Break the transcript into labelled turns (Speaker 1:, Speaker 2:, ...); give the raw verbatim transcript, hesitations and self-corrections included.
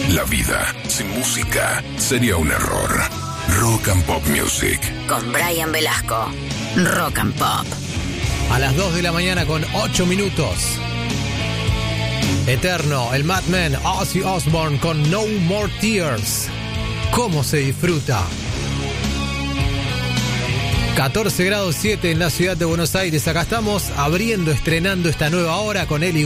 Speaker 1: La vida sin música sería un error. Rock and Pop Music.
Speaker 2: Con Brian Velasco. Rock and Pop.
Speaker 3: A las dos de la mañana con ocho minutos. Eterno, el Madman, Ozzy Osbourne con No More Tears. ¿Cómo se disfruta? catorce grados siete en la ciudad de Buenos Aires. Acá estamos abriendo, estrenando esta nueva hora con él y